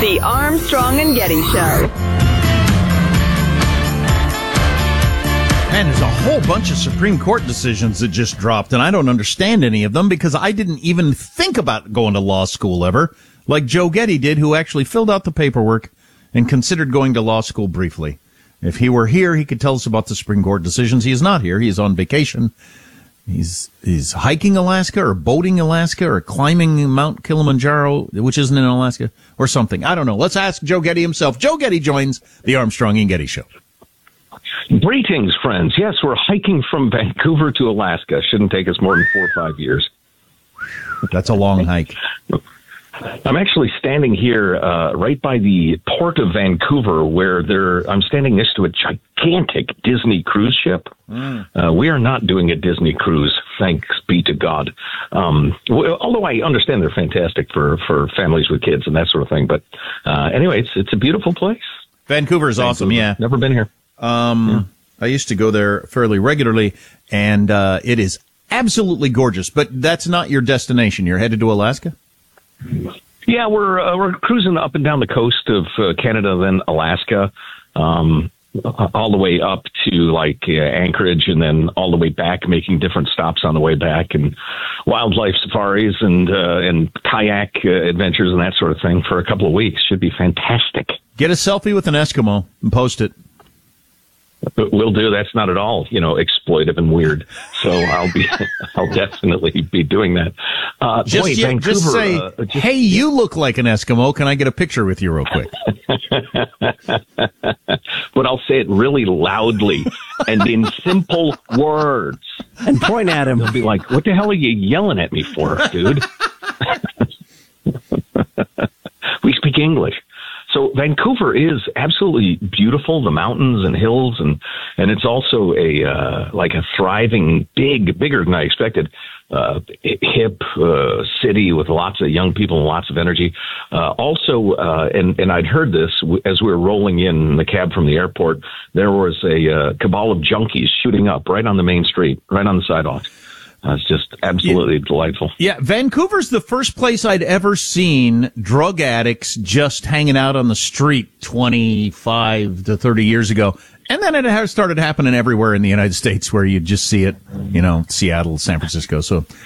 The Armstrong and Getty Show. Man, there's a whole bunch of Supreme Court decisions that just dropped, and I don't understand any of them because I didn't even think about going to law school ever, like Joe Getty did, who actually filled out the paperwork and considered going to law school briefly. If he were here, he could tell us about the Supreme Court decisions. He is not here. He is on vacation. He's hiking Alaska or boating Alaska or climbing Mount Kilimanjaro, which isn't in Alaska, or something. I don't know. Let's ask Joe Getty himself. Joe Getty joins the Armstrong and Getty Show. Greetings, friends. Yes, we're hiking from Vancouver to Alaska. Shouldn't take us more than 4 or 5 years. That's a long hike. I'm actually standing here right by the port of Vancouver, where I'm standing next to a gigantic Disney cruise ship. We are not doing a Disney cruise, thanks be to God. Although I understand they're fantastic for families with kids and that sort of thing. But anyway, it's a beautiful place. Vancouver is awesome, yeah. Never been here. I used to go there fairly regularly, and it is absolutely gorgeous. But that's not your destination. You're headed to Alaska? Yeah, we're cruising up and down the coast of Canada, then Alaska, all the way up to Anchorage, and then all the way back, making different stops on the way back, and wildlife safaris and kayak adventures and that sort of thing for a couple of weeks. Should be fantastic. Get a selfie with an Eskimo and post it. Will do. That's not at all, exploitive and weird. So I'll definitely be doing that. Vancouver, just say, hey, you look like an Eskimo. Can I get a picture with you real quick? But I'll say it really loudly and in simple words. And point at him. He'll be like, what the hell are you yelling at me for, dude? We speak English. So Vancouver is absolutely beautiful, the mountains and hills, and it's also a thriving, bigger than I expected, hip city with lots of young people and lots of energy. And I'd heard this as we were rolling in the cab from the airport. There was a cabal of junkies shooting up right on the main street, right on the sidewalks. It's just absolutely delightful. Yeah, Vancouver's the first place I'd ever seen drug addicts just hanging out on the street 25 to 30 years ago. And then it started happening everywhere in the United States where you just see it, Seattle, San Francisco. So